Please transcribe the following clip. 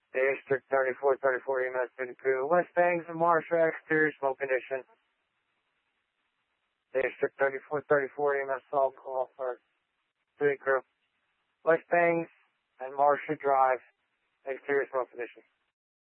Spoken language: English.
District 3434 EMS 52. West Bangs and Marshall exterior smoke condition. District 3434 EMS all call for city crew. West Bangs and Marshall Drive exterior smoke condition.